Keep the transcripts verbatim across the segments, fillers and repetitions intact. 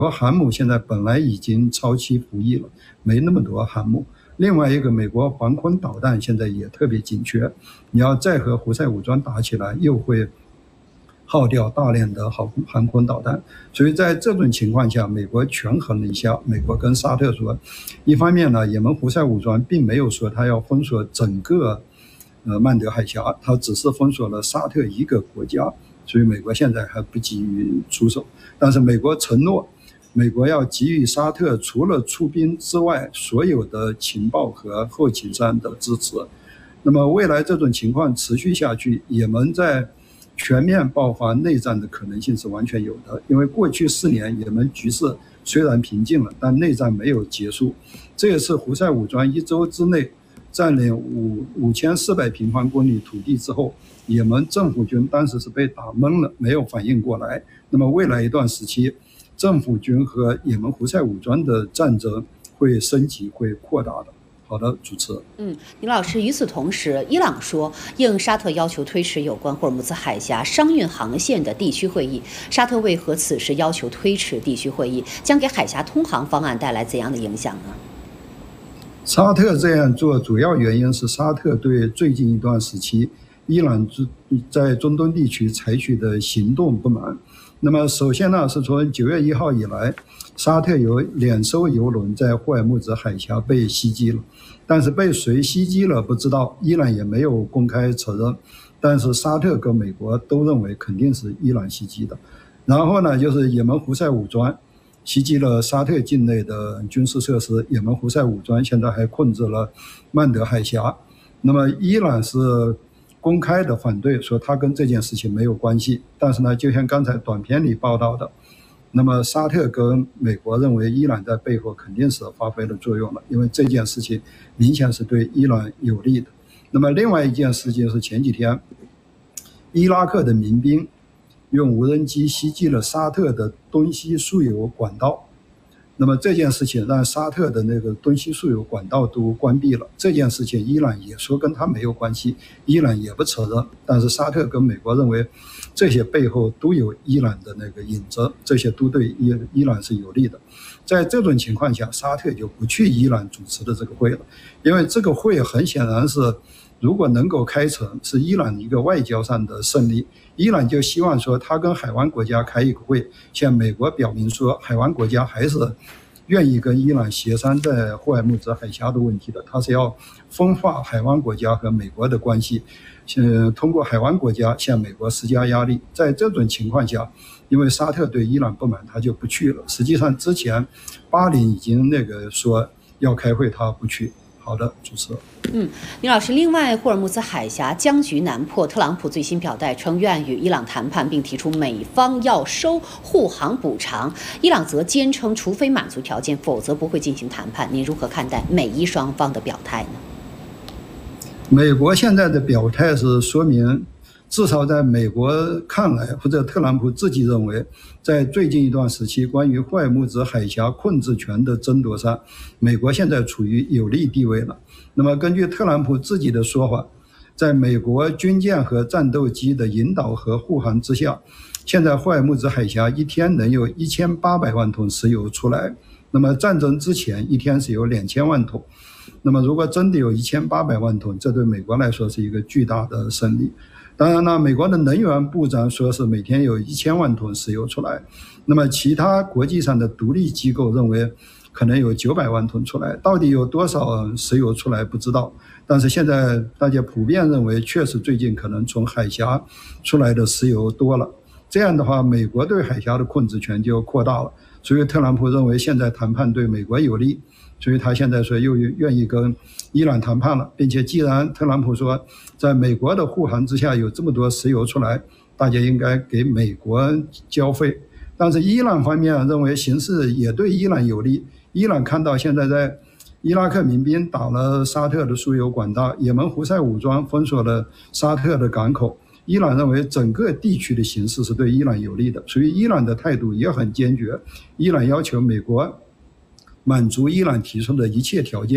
航母现在本来已经超期服役了，没那么多航母。另外一个，美国防空导弹现在也特别紧缺，你要再和胡塞武装打起来，又会耗掉大量的航空导弹。所以在这种情况下，美国权衡了一下，美国跟沙特说，一方面呢，也门胡塞武装并没有说他要封锁整个呃曼德海峡，他只是封锁了沙特一个国家，所以美国现在还不急于出手。但是美国承诺，美国要给予沙特除了出兵之外所有的情报和后勤上的支持。那么未来这种情况持续下去，也门在全面爆发内战的可能性是完全有的。因为过去四年也门局势虽然平静了，但内战没有结束。这也是胡塞武装一周之内占领五五千四百平方公里土地之后，也门政府军当时是被打懵了，没有反应过来。那么未来一段时期，政府军和也门胡塞武装的战争会升级，会扩大的。好的，主持。 嗯，李老师，与此同时，伊朗说，应沙特要求推迟有关霍尔木兹海峡商运航线的地区会议，沙特为何此时要求推迟地区会议，将给海峡通航方案带来怎样的影响呢？ 沙特这样做主要原因是沙特对最近一段时期伊朗在中东地区采取的行动不满。那么首先呢，是从九月一号以来，沙特有两艘油轮在霍尔木兹海峡被袭击了，但是被谁袭击了不知道，伊朗也没有公开承认，但是沙特跟美国都认为肯定是伊朗袭击的。然后呢，就是也门胡塞武装袭击了沙特境内的军事设施，也门胡塞武装现在还控制了曼德海峡。那么伊朗是公开的反对，说他跟这件事情没有关系。但是呢，就像刚才短片里报道的，那么沙特跟美国认为伊朗在背后肯定是发挥了作用了，因为这件事情明显是对伊朗有利的。那么另外一件事情是前几天伊拉克的民兵用无人机袭击了沙特的东西输油管道，那么这件事情让沙特的那个东西输油管道都关闭了。这件事情伊朗也说跟他没有关系，伊朗也不承认，但是沙特跟美国认为这些背后都有伊朗的那个影子，这些都对伊伊朗是有利的。在这种情况下，沙特就不去伊朗主持的这个会了，因为这个会很显然是如果能够开成，是伊朗一个外交上的胜利。伊朗就希望说他跟海湾国家开一个会，向美国表明说海湾国家还是愿意跟伊朗协商在霍尔木兹海峡的问题的，他是要分化海湾国家和美国的关系，通过海湾国家向美国施加压力。在这种情况下，因为沙特对伊朗不满，他就不去了。实际上之前巴林已经那个说要开会，他不去。好的，主持。 嗯，李老师，另外，霍尔木兹海峡僵局难破，特朗普最新表态称愿与伊朗谈判，并提出美方要收护航补偿，伊朗则坚称除非满足条件，否则不会进行谈判。您如何看待美伊双方的表态呢？ 美国现在的表态是说明，至少在美国看来，或者特朗普自己认为，在最近一段时期关于霍尔木兹海峡控制权的争夺上，美国现在处于有利地位了。那么根据特朗普自己的说法，在美国军舰和战斗机的引导和护航之下，现在霍尔木兹海峡一天能有一千八百万桶石油出来，那么战争之前一天是有两千万桶。那么如果真的有一千八百万桶，这对美国来说是一个巨大的胜利。当然了，美国的能源部长说是每天有一千万桶石油出来，那么其他国际上的独立机构认为可能有九百万桶出来，到底有多少石油出来不知道。但是现在大家普遍认为，确实最近可能从海峡出来的石油多了。这样的话，美国对海峡的控制权就扩大了。所以特朗普认为现在谈判对美国有利，所以他现在说又愿意跟伊朗谈判了，并且既然特朗普说在美国的护航之下有这么多石油出来，大家应该给美国交费。但是伊朗方面认为形势也对伊朗有利，伊朗看到现在在伊拉克民兵打了沙特的输油管道，也门胡塞武装封锁了沙特的港口，伊朗认为整个地区的形势是对伊朗有利的，所以伊朗的态度也很坚决。伊朗要求美国满足伊朗提出的一切条件，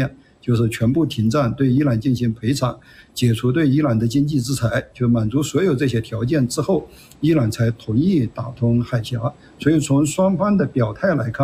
就是全部停战，对伊朗进行赔偿，解除对伊朗的经济制裁，就满足所有这些条件之后，伊朗才同意打通海峡。所以从双方的表态来看，